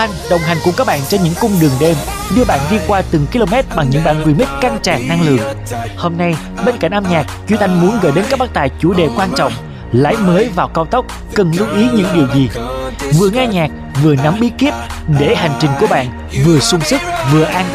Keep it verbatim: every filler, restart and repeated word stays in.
Anh đồng hành cùng các bạn trên những cung đường đêm, đưa bạn đi qua từng km bằng những bản remix căng tràn năng lượng. Hôm nay, bên cạnh âm nhạc, Duy Anh muốn gửi đến các bác tài chủ đề quan trọng: lái mới vào cao tốc cần lưu ý những điều gì? Vừa nghe nhạc, vừa nắm bí kíp để hành trình của bạn vừa sung sức vừa an